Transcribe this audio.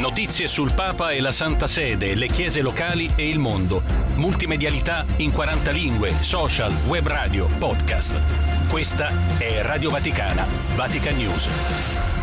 Notizie sul Papa e la Santa Sede, le chiese locali e il mondo. Multimedialità in 40 lingue, social, web radio, podcast. Questa è Radio Vaticana, Vatican News.